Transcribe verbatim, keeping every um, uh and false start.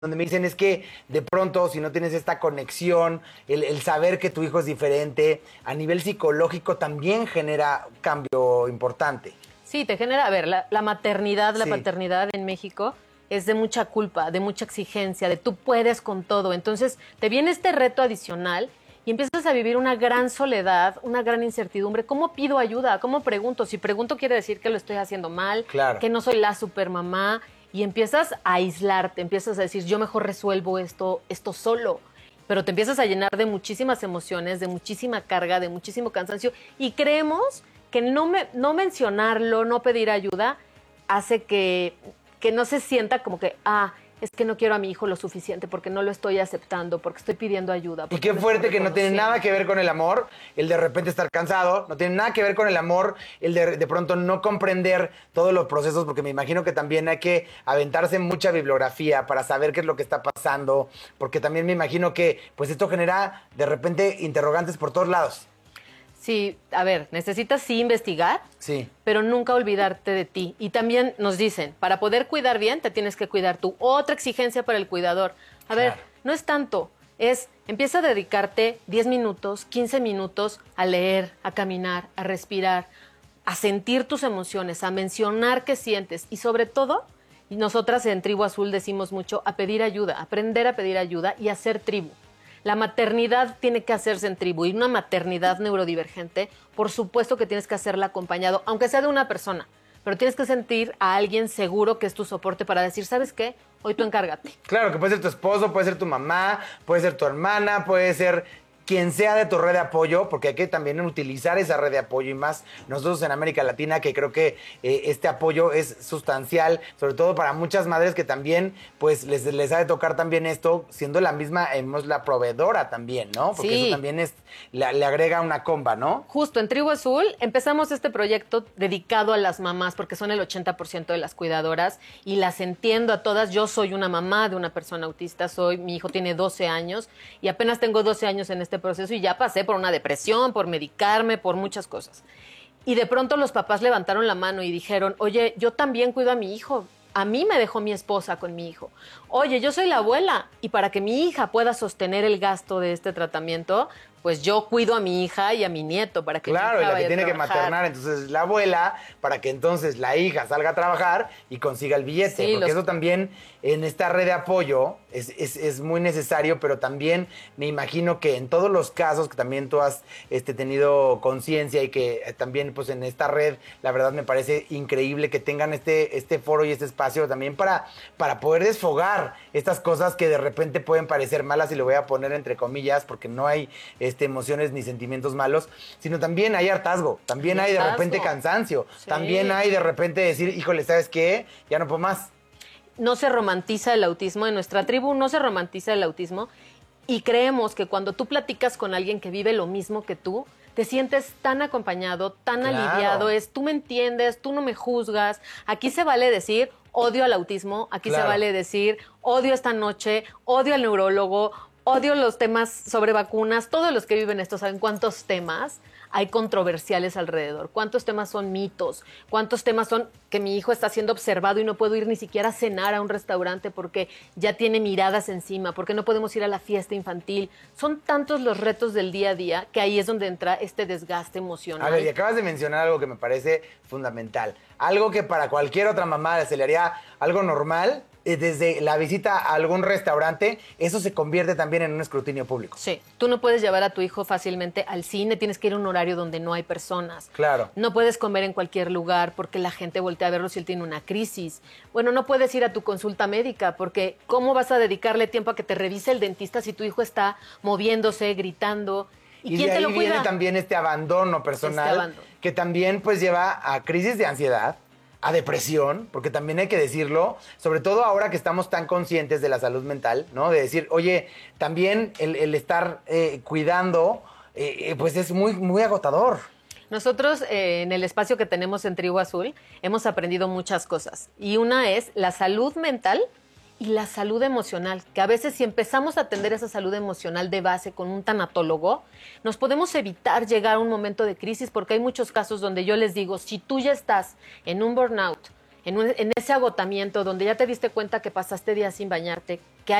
donde me dicen es que de pronto si no tienes esta conexión, el, el saber que tu hijo es diferente, a nivel psicológico también genera un cambio importante. Sí, te genera, a ver, la, la maternidad, la Sí. paternidad en México es de mucha culpa, de mucha exigencia, de tú puedes con todo. Entonces te viene este reto adicional y empiezas a vivir una gran soledad, una gran incertidumbre. ¿Cómo pido ayuda? ¿Cómo pregunto? Si pregunto quiere decir que lo estoy haciendo mal, Claro. que no soy la supermamá. Y empiezas a aislarte, empiezas a decir, yo mejor resuelvo esto, esto solo. Pero te empiezas a llenar de muchísimas emociones, de muchísima carga, de muchísimo cansancio. Y creemos que no, me, no mencionarlo, no pedir ayuda, hace que, que no se sienta como que, ah, es que no quiero a mi hijo lo suficiente porque no lo estoy aceptando, porque estoy pidiendo ayuda. Y qué fuerte que no tiene nada que ver con el amor, el de repente estar cansado, no tiene nada que ver con el amor, el de de pronto no comprender todos los procesos, porque me imagino que también hay que aventarse mucha bibliografía para saber qué es lo que está pasando, porque también me imagino que pues esto genera de repente interrogantes por todos lados. Sí, a ver, necesitas sí investigar, Sí. pero nunca olvidarte de ti. Y también nos dicen, para poder cuidar bien, te tienes que cuidar tú. Otra exigencia para el cuidador. A ver, Claro. no es tanto, es empieza a dedicarte diez minutos, quince minutos a leer, a caminar, a respirar, a sentir tus emociones, a mencionar qué sientes y sobre todo, y nosotras en Tribu Azul decimos mucho, a pedir ayuda, aprender a pedir ayuda y a ser tribu. La maternidad tiene que hacerse en tribu y una maternidad neurodivergente, por supuesto que tienes que hacerla acompañado, aunque sea de una persona, pero tienes que sentir a alguien seguro que es tu soporte para decir, ¿sabes qué? Hoy tú encárgate. Claro, que puede ser tu esposo, puede ser tu mamá, puede ser tu hermana, puede ser quien sea de tu red de apoyo, porque hay que también utilizar esa red de apoyo y más nosotros en América Latina, que creo que eh, este apoyo es sustancial, sobre todo para muchas madres que también pues les, les ha de tocar también esto, siendo la misma, eh, la proveedora también, ¿no? Porque Sí. eso también es, le, le agrega una comba, ¿no? Justo en Tribu Azul empezamos este proyecto dedicado a las mamás porque son el ochenta por ciento de las cuidadoras y las entiendo a todas. Yo soy una mamá de una persona autista, soy, mi hijo tiene doce años y apenas tengo doce años en este proceso y ya pasé por una depresión, por medicarme, por muchas cosas. Y de pronto los papás levantaron la mano y dijeron, oye, yo también cuido a mi hijo. A mí me dejó mi esposa con mi hijo. Oye, yo soy la abuela y para que mi hija pueda sostener el gasto de este tratamiento, pues yo cuido a mi hija y a mi nieto para que Claro, mi y hija la que vaya a tiene que trabajar. maternar entonces es la abuela, para que entonces la hija salga a trabajar y consiga el billete. Sí, porque los- eso también en esta red de apoyo es, es, es muy necesario, pero también me imagino que en todos los casos que también tú has este, tenido conciencia y que eh, también pues en esta red, la verdad me parece increíble que tengan este, este foro y este espacio también para, para poder desfogar estas cosas que de repente pueden parecer malas, y lo voy a poner entre comillas porque no hay este, emociones ni sentimientos malos, sino también hay hartazgo, también hay, Hay de hartazgo. repente cansancio, Sí. también hay de repente decir, híjole, ¿sabes qué? Ya no puedo más. No se romantiza el autismo, en nuestra tribu no se romantiza el autismo y creemos que cuando tú platicas con alguien que vive lo mismo que tú, te sientes tan acompañado, tan Claro. aliviado, es tú me entiendes, tú no me juzgas. Aquí se vale decir odio al autismo, aquí Claro. se vale decir odio esta noche, odio al neurólogo, odio los temas sobre vacunas, todos los que viven esto saben cuántos temas hay controversiales alrededor, cuántos temas son mitos, cuántos temas son que mi hijo está siendo observado y no puedo ir ni siquiera a cenar a un restaurante porque ya tiene miradas encima, porque no podemos ir a la fiesta infantil. Son tantos los retos del día a día que ahí es donde entra este desgaste emocional. A ver, y acabas de mencionar algo que me parece fundamental. Algo que para cualquier otra mamá se le haría algo normal, eh, desde la visita a algún restaurante, eso se convierte también en un escrutinio público. Sí, tú no puedes llevar a tu hijo fácilmente al cine, tienes que ir a un horario donde no hay personas. Claro. No puedes comer en cualquier lugar porque la gente voltea a verlo si él tiene una crisis. Bueno, no puedes ir a tu consulta médica porque ¿cómo vas a dedicarle tiempo a que te revise el dentista si tu hijo está moviéndose, gritando? ¿Y, Y quién de te ahí lo cuida? viene también este abandono personal, Este abandono. que también pues lleva a crisis de ansiedad, a depresión, porque también hay que decirlo, sobre todo ahora que estamos tan conscientes de la salud mental, ¿no? De decir, oye, también el, el estar eh, cuidando, eh, eh, pues es muy, muy agotador. Nosotros eh, en el espacio que tenemos en Tribu Azul hemos aprendido muchas cosas y una es la salud mental y la salud emocional, que a veces si empezamos a atender esa salud emocional de base con un tanatólogo, nos podemos evitar llegar a un momento de crisis porque hay muchos casos donde yo les digo, si tú ya estás en un burnout, en, un- en ese agotamiento donde ya te diste cuenta que pasaste días sin bañarte, que